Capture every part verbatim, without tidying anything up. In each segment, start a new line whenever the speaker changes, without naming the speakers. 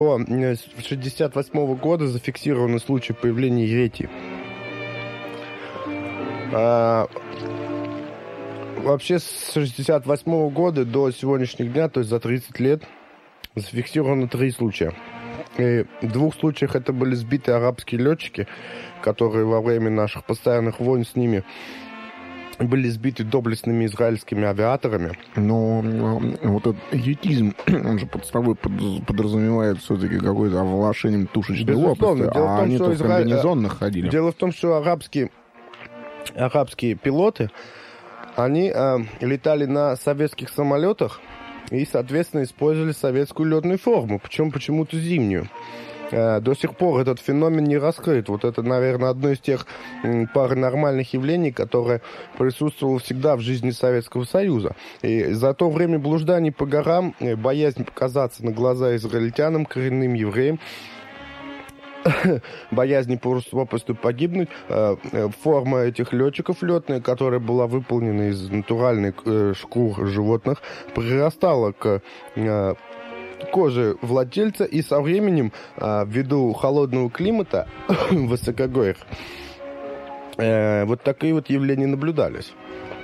С шестьдесят восьмого года зафиксированы случаи появления йети. А, вообще с шестьдесят восьмого года до сегодняшнего дня, то есть за тридцать лет, зафиксировано три случая. И в двух случаях это были сбитые арабские летчики, которые во время наших постоянных войн с ними были сбиты доблестными израильскими авиаторами.
Но вот этот йетизм, он же под собой подразумевает все-таки какое-то овлашением тушечной лопасти, а том, они-то в Израиль... комбинезонных ходили.
Дело в том, что арабские, арабские пилоты, они э, летали на советских самолетах и, соответственно, использовали советскую летную форму, причем почему-то зимнюю. До сих пор этот феномен не раскрыт. Вот это, наверное, одно из тех паранормальных явлений, которое присутствовало всегда в жизни Советского Союза. И за то время блужданий по горам, боязнь показаться на глаза израильтянам, коренным евреям, боязнь попросту погибнуть, форма этих летчиков летная, которая была выполнена из натуральных шкур животных, прирастала к кожи владельца, и со временем, ввиду холодного климата в высокогорьях, вот такие вот явления наблюдались.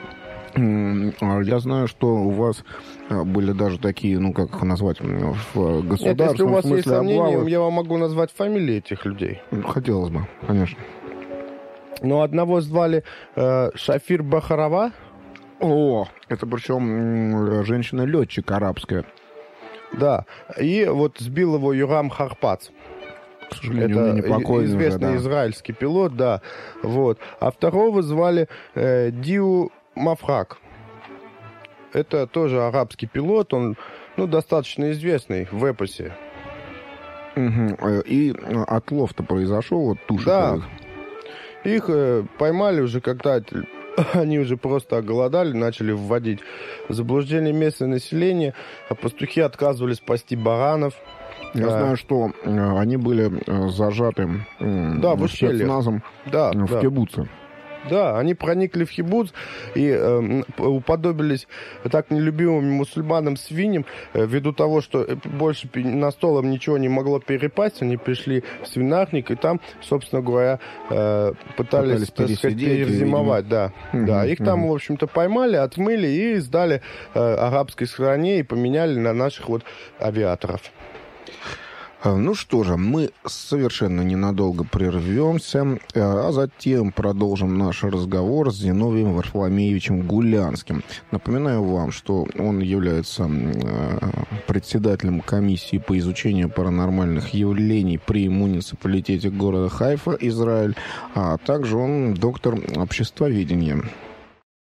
Я знаю, что у вас были даже такие, ну, как их назвать, в государственном
Нет, если у вас
смысле
есть сомнения,
облавы.
я вам могу назвать фамилии этих людей.
Хотелось бы, конечно.
Но одного звали э, Шафир Бахарова.
О, это причем женщина-летчик арабская.
Да, и вот сбил его Юрам Харпац.
К сожалению,
это
не покойный
известный
уже, да.
израильский пилот, да. Вот. А второго звали э, Диу Мафрак. Это тоже арабский пилот, он, ну, достаточно известный в эпосе.
Угу. И отлов-то произошел, вот туши.
Да. Их э, поймали уже, когда они уже просто оголодали, начали вводить в заблуждение местное население, а пастухи отказывались пасти баранов.
Я
а,
знаю, что они были зажаты
да, в ущелье.
спецназом
да,
в
да.
кибуце.
Да, они проникли в кибуц и э, уподобились так нелюбимым мусульманам свиньям, э, ввиду того, что больше на столом ничего не могло перепасть, они пришли в свинарник, и там, собственно говоря, э, пытались, пытались так сказать, перезимовать. Да, угу, да. Их угу. там, в общем-то, поймали, отмыли и сдали э, арабской стране и поменяли на наших вот авиаторов.
Ну что же, мы совершенно ненадолго прервемся, а затем продолжим наш разговор с Зиновием Варфоломеевичем Гулянским. Напоминаю вам, что он является председателем комиссии по изучению паранормальных явлений при муниципалитете города Хайфа, Израиль, а также он доктор обществоведения.